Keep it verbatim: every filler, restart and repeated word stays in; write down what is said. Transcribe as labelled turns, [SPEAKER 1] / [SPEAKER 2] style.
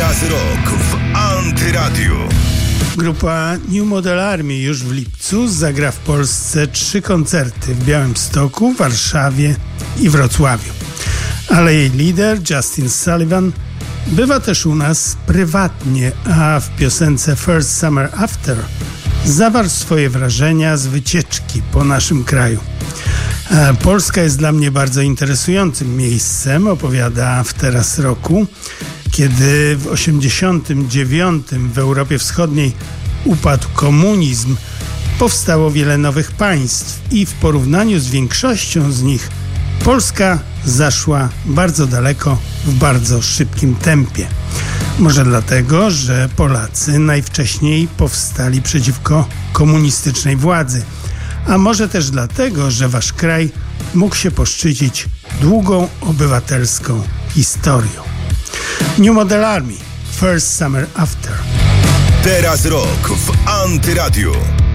[SPEAKER 1] Teraz rok w Antyradiu.
[SPEAKER 2] Grupa New Model Army już w lipcu zagra w Polsce trzy koncerty w Białymstoku, Warszawie i Wrocławiu. Ale jej lider Justin Sullivan bywa też u nas prywatnie, a w piosence First Summer After zawarł swoje wrażenia z wycieczki po naszym kraju. Polska jest dla mnie bardzo interesującym miejscem, opowiada w Teraz roku. Kiedy w osiemdziesiątym dziewiątym w Europie Wschodniej upadł komunizm, powstało wiele nowych państw i w porównaniu z większością z nich Polska zaszła bardzo daleko w bardzo szybkim tempie. Może dlatego, że Polacy najwcześniej powstali przeciwko komunistycznej władzy, a może też dlatego, że wasz kraj mógł się poszczycić długą obywatelską historią. New Model Army, First Summer After.
[SPEAKER 1] Teraz rok w Antyradiu.